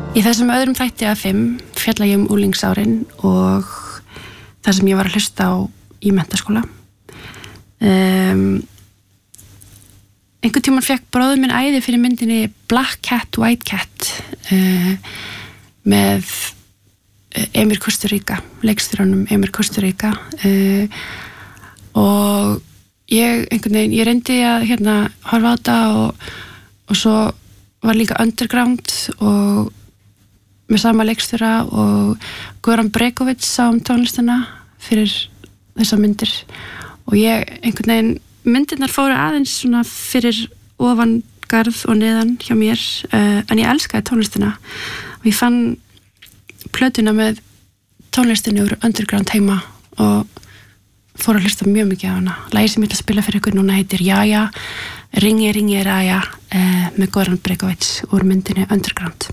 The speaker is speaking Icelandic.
Í þessum öðrum þætti af 5 fjalla ég úlingsárin og það sem ég var að hlusta á í menntaskóla. Einhvern tímann fékk bróðir minn æði fyrir myndinni Black Cat, White Cat með Emir Kusturica, leikstjóranum Emir Kusturica og ég reyndi að horfa á þetta og svo var líka Underground og með sama leikstjóra og Goran Bregovic sá tónlistina fyrir þessar myndir og ég myndirnar fóru aðeins svona fyrir ofan garð og neðan hjá mér en ég elskaði tónlistina og ég fann plötuna með tónlistinu úr Underground heima og fór að hlusta mjög mikið á hana. Lagið sem ég ætla að spila fyrir ykkur núna heitir Jaja, Ringi Ringi Raja með Goran Bregovic úr myndinni Underground.